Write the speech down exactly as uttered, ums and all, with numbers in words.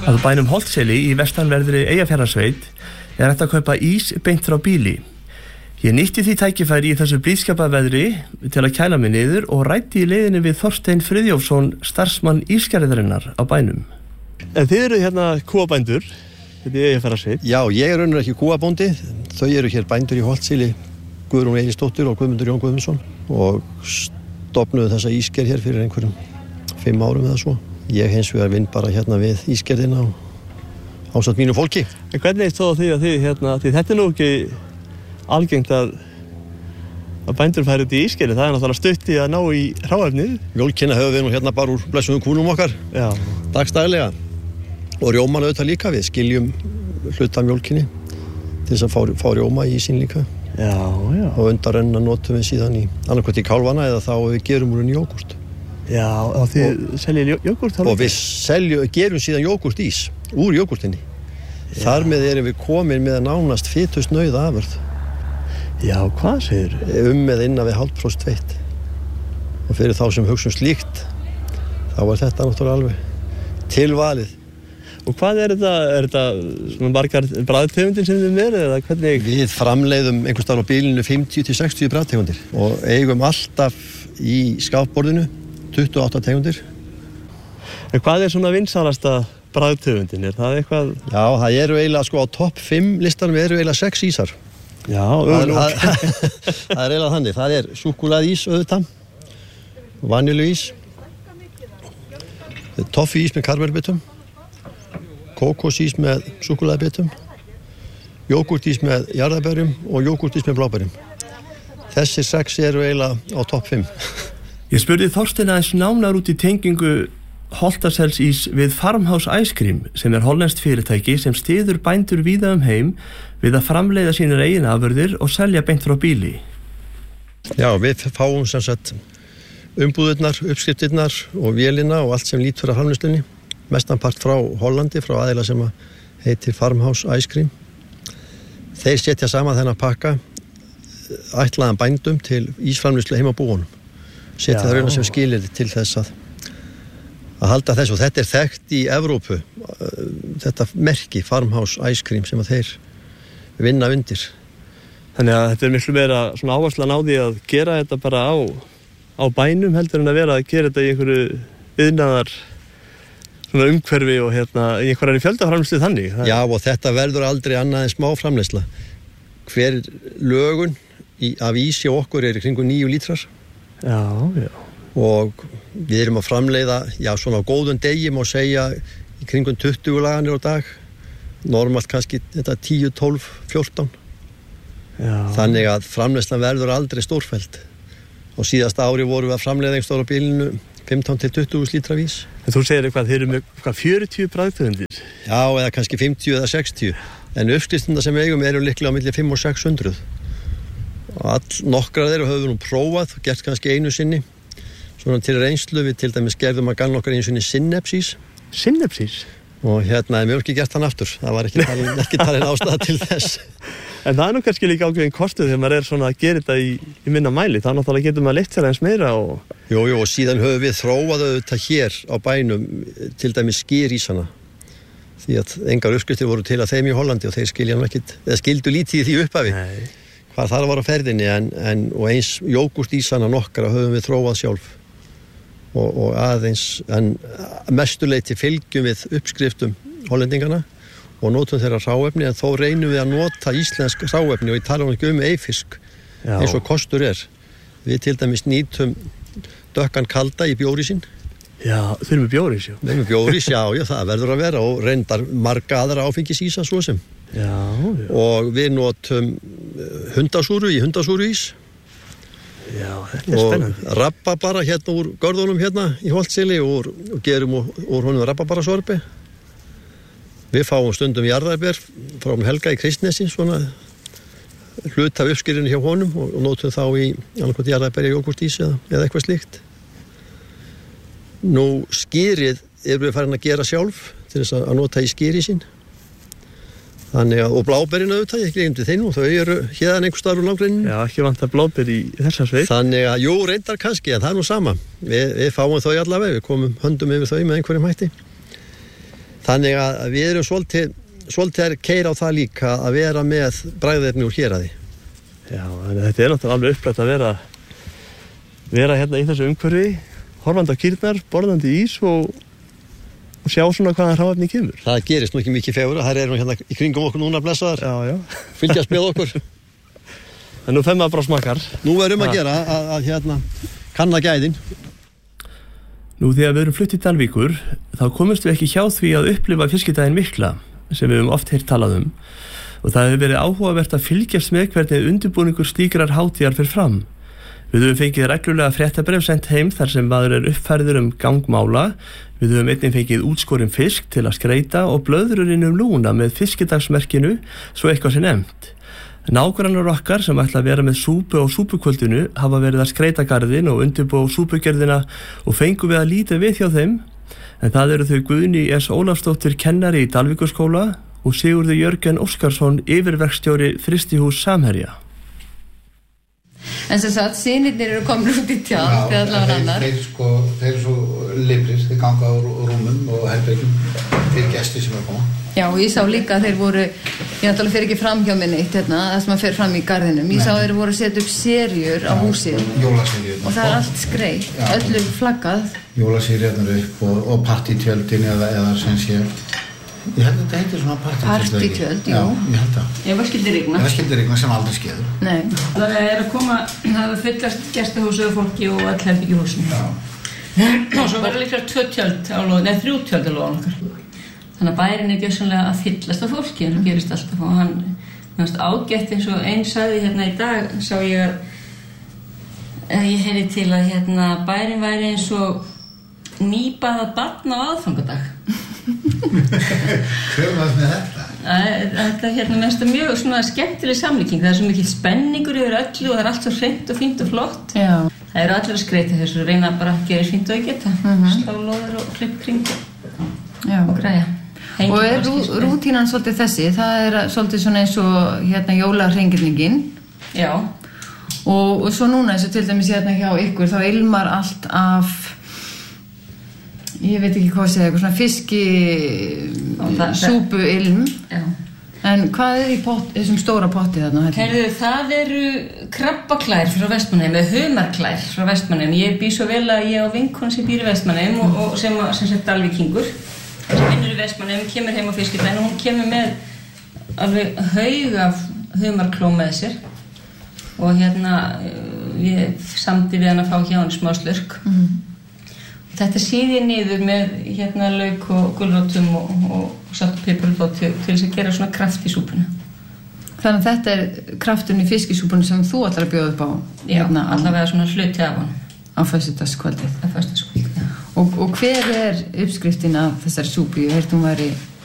Að bænum Holtseli í vestanverðri Eyjafjarðarsveit er hægt að kaupa ís beint frá bíli. Ég nýtti því tækifæri í þessu blíðskaparveðri til að kæla mig niður og ræddi í leiðinni við Þorstein Friðjófsson, starfsmann ísgerðarinnar á bænum. En þið eru hérna kúabændur, þetta er Eyjafjarðarsveit. Já, ég er raunar ekki kúabóndi. Þau eru hér bændur í Holtseli, Guðrún Eiríksdóttir og Guðmundur Jón Guðmundsson, og stofnuðu þessa ísgerð hér fyrir einhverjum fimm árum eða svo. Ég hins vegar vinn bara hérna við ísgerðina og ásamt mínu fólki. En hvernig stóð því að þið hérna, því þetta er nú ekki algengt að, að bændur færi út í ísgerði, það er náttúrulega stutt í að ná í hráefnið. Mjólkina höfum við nú hérna bara úr blessuðum kúnum okkar, já, dagstæðlega. Og rjóman auðvitað líka, við skiljum hluta mjólkinni til þess að fá, fá rjóma í ísinn líka. Já, já. Og undarrenna notum við síðan í annarkvæmt í kálfana eða þá við gerum úr henni jógúrt. Já, og þið seljið jógúrt? Og við seljum, gerum síðan jógúrt ís úr jógúrtinni. Þar með erum við komin með nánast fitusnauða afurð. Já, hvað segir? Um með innan við hálft prósent feitt. Og fyrir þá sem hugsum slíkt, þá er þetta náttúrulega alveg tilvalið. Og hvað er þetta? Er þetta svona margar bragðtegundir sem þið verið eða hvernig? Við framleiðum einhvers staðar á bilinu fimmtíu til sextíu bragðtegundir og eigum alltaf í skápborðinu tuttugu og átta tegundir. En hvað er svona vinsalasta bragðtegundin? Er það eitthvað? Já, það eru eiginlega sko á topp fimm listanum eru eiginlega sex ísar. Já, það, það, það er eiginlega þannig. Það er súkkulaðís auðvitað, vaniljuís, toffíís með karmelbitum, kókosís með súkkulaðbitum, jógúrtís með jarðarberjum og jógúrtís með bláberjum. Þessir sex eru eiginlega á topp fimm. Ég spurði Þorstein aðeins nánar út í tengingu Holtaselsís við Farmhouse Ice Cream sem er hollenskt fyrirtæki sem styður bændur víða um heim við að framleiða sínar eigin afurðir og selja beint frá bíli. Já, við fáum sem sagt umbúðirnar, uppskriftirnar og vélina og allt sem lítur að framleiðslunni. Mestanpart frá Hollandi, frá aðila sem heitir Farmhouse Ice Cream. Þeir setja saman þennan pakka ætlaðan bændum til ísframleiðslu heima á búunum. Setja það rauna sem skilir til þess að að halda þess og þetta er þekkt í Evrópu, þetta merki Farmhouse Ice Cream sem að þeir vinna undir. Þannig að þetta er miklu meira svona áherslan á því að gera þetta bara á, á bænum heldur en að vera að gera þetta í einhverju iðnaðar svona umhverfi og hérna í einhverjari fjöldaframleiðslu þannig. Já, og þetta verður aldrei annað en smá framleiðsla. Hver lögun í, af ísi okkur er í kringum níu lítrar. Já, já. Og við erum að framleiða, já, svona á góðum degi má segja í kringum tuttugu laganir á dag. Normalt kannski þetta tíu, tólf, fjórtán. Já. Þannig að framleiðslan verður aldrei stórfelld. Og síðasta ári vorum við að framleiða einhverjum á bilinu fimmtán til tuttugu lítra vís. En þú segir eitthvað, þeir eru með hvað, fjörutíu bragðtegundir? Já, eða kannski fimmtíu eða sextíu. En uppskriftirnar sem við eigum eru líklega á milli fimm og sex hundruð. Og all nokkrar þeirra höfum við nú prófað og gert kannski einu sinni. Svona til reynslu við til dæmis gerðum að ganna okkar einu sinni sinnepsís. Sinnepsís? Og hérna hefum við ekki gert hann aftur. Það var ekki talin, ekki talin ástæða til þess. En það er nú kannski líka ákveðin kostuð þegar maður er svona að gera þetta í, í minna mæli. Það náttúrulega getur maður leitt sér eins meira og... Jú, jú, og síðan höfum við þróað auðvitað hér á bænum til dæmis skýrísana. Því að engar uppskriftir voru til að þeim í Hollandi og þeir skilja nú ekkit, eða skildu lítið í því upphafi. Nei. Hvað þar var á ferðinni en, en, og eins jógúrtísana nokkra höfum við þróað sjálf. Og, og aðeins, en mestuleyti fylgjum við uppskriftum hollendingana og notum þeirra hráefni en þó reynum við að nota íslensk hráefni og ég tala um ekki um eyfisk eins og kostur er. Við til dæmis nýtum dökkan kalda í bjórísinn. Já, þeir eru með bjórís, já. Þeir eru með bjórís, já, já, það verður að vera og reyndar marga aðra áfengisísa svo sem. Já, já. Og við notum hundasúru í hundasúru ís. Já, þetta er spennandi. Og rababara hérna úr görðunum hérna í Holtseli og, og gerum úr, úr honum rababara sorpi. Við fáum stundum jarðarber frá Helga í Kristnesi, svona hlut af uppskýrinu hjá honum og, og notum þá í annarkvæmt jarðarberja jógúrtís eða, eða eitthvað slíkt. Nú skýrið erum við farin að gera sjálf til þess að nota í skýri sín. Þannig að, og bláberinn auðvitað, ég gleymdi þeim og þau eru hérðan einhver staðar úr nágrenninu. Já, ekki vantar bláber í þessa sveit. Þannig að, jú, reyndar kannski, en það er nú sama. Við, við fáum þau allavega, við komum höndum yfir þau með einhverjum hætti. Þannig að við erum svolítið, svolítið að keyra á það líka að vera með bragðefni úr héraði. Já, en þetta er náttúrulega alveg upprætt að vera vera hérna í þessu umhverfi, horfandi á kýrnar, borðandi ís og, og sjá svona hvaðan hráefni kemur. Það gerist nú ekki mikið fegura, það er nú hérna í kringum okkur núna blessaðar. Já, já. Fylgjast með okkur. En nú fem maður bara smakkar. Nú er um að gera að, að hérna kanna gæðin. Nú þegar við erum flutt í Dalvíkur, þá komumst við ekki hjá því að upplifa fiskidaginn mikla, sem við höfum oft heyrt talað um. Og það hefur verið áhugavert að fylgjast með hvernig undirbúningur slíkrar hátíðar fer fram. Við höfum fengið reglulega fréttabréf sent heim þar sem maður er uppfærður um gangmála. Við höfum einnig fengið útskorinn fisk til að skreita og blöðrurinn um lúna með fiskidagsmerkinu, svo eitthvað sem nefnt. Nágrannar okkar sem ætla að vera með súpu á súpukvöldinu hafa verið að skreita garðinn og undirbúa súpugerðina og fengum við að líta við hjá þeim. En það eru þau Guðný S. Ólafsdóttir kennari í Dalvíkurskóla og Sigurður Jörgen Óskarsson yfirverkstjóri Frystihús Samherja. En sem sagt, synirnir eru komin út í tjald eða allavega annar. Þeir, sko, þeir eru svo liprir, þeir ganga á rúmum og herbergjum fyrir gesti sem er að koma. Já, og ég sá líka að þeir voru, ég náttúrulega fer ekki fram hjá minni eitt hérna, það sem að fer fram í garðinum. Ég sá að þeir voru að setja upp seríur á húsið. Jólaseríur. Og það er allt skreytt, öllu flaggað. Jólaseríurnar upp og, og partítjöldin eða, eða sem sé. Ég held að þetta heitir svona partítjöld. Partítjöld, jú. Já, ég held það. Ef það skildi rigna. Ef það skildi rigna sem aldrei skeður. Nei. Það er að koma, það er fyllast gestahúsi og fólki og all herbergi í húsinu. Já. Og svo verður líka tvö tjöld á lóðin, eða þrjú tjöld á lóðin okkar. Þannig að bærin er gjörsamlega að fyllast af fólki, en það gerist alltaf. Og hann, náttúrulega ágætt eins og einn sagði hérna í dag, sá ég að, að ég heyri til að hérna bærin væri eins og nýbaða barn á aðfangadag. Hverjum að með þetta? Þetta er hérna mest að mjög svona skemmtileg samlíking. Það er svo mikið spenningur yfir öllu og það er allt svo hreint og fínt og flott. Já. Það eru allir að skreita þessu og reyna bara að gera fínt og að geta. Mm-hmm. Slá lóður og klipp kring Já. og græja. Hengi og er rú, rútínan svolítið þessi, það er svolítið svona eins og hérna jólahreingerlingin. Já. Og, og svo núna eins og til dæmis hérna hjá ykkur, þá ilmar allt af, ég veit ekki hvað að segja, eitthvað svona fiski, það, súpu, ilm. Já. En hvað er í pott, þessum stóra potti þarna? Herðu, það eru krabbaklær frá Vestmannaeyjum, eða humarklær frá Vestmannaeyjum. Ég býr svo vel að ég á vinkonu sem býr í Vestmannaeyjum og, og sem, sem sett Dalvíkingur. Sem vinnur í Vestmannaeyjum, kemur heim á fiskidaginn og hún kemur með alveg haug af humarklóm með sér. Og hérna, ég samdi við hann að fá hjá hann smá slurk. Mm. Þetta síði niður með hérna lauk og gulrótum og, og salt og pipar og til, til þess að gera svona kraft í súpuna. Þannig að þetta er krafturinn í fiskisúpunni sem þú ætlar að bjóða upp á? Já, hérna, allavega svona hluti af hann. Á föstudagskvöldið? Á föstudagskvöldið, já. Og, og hver er uppskriftin af þessari súpu? Ég heyrði hún væri